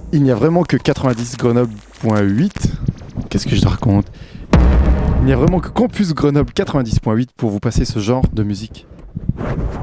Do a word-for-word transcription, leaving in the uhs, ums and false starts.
Il n'y a vraiment que quatre-vingt-dix Grenoble point huit. Qu'est-ce que je raconte? Il n'y a vraiment que Campus Grenoble quatre-vingt-dix point huit pour vous passer ce genre de musique.